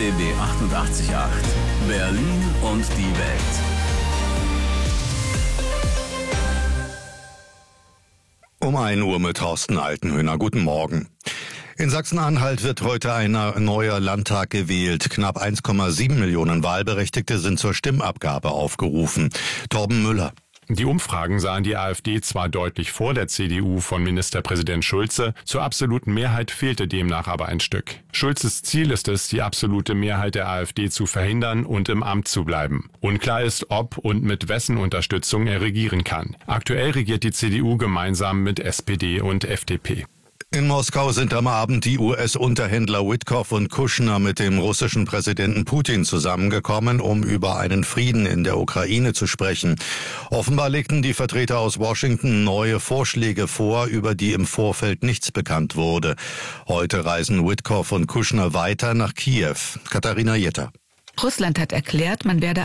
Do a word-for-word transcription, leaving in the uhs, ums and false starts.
D B achtundachtzig Komma acht. Berlin und die Welt. Um ein Uhr mit Thorsten Altenhöhner. Guten Morgen. In Sachsen-Anhalt wird heute ein neuer Landtag gewählt. Knapp eins Komma sieben Millionen Wahlberechtigte sind zur Stimmabgabe aufgerufen. Torben Müller. Die Umfragen sahen die AfD zwar deutlich vor der C D U von Ministerpräsident Schulze, zur absoluten Mehrheit fehlte demnach aber ein Stück. Schulzes Ziel ist es, die absolute Mehrheit der AfD zu verhindern und im Amt zu bleiben. Unklar ist, ob und mit wessen Unterstützung er regieren kann. Aktuell regiert die C D U gemeinsam mit S P D und F D P. In Moskau sind am Abend die U S-Unterhändler Witkoff und Kushner mit dem russischen Präsidenten Putin zusammengekommen, um über einen Frieden in der Ukraine zu sprechen. Offenbar legten die Vertreter aus Washington neue Vorschläge vor, über die im Vorfeld nichts bekannt wurde. Heute reisen Witkoff und Kushner weiter nach Kiew. Katharina Jetter. Russland hat erklärt, man werde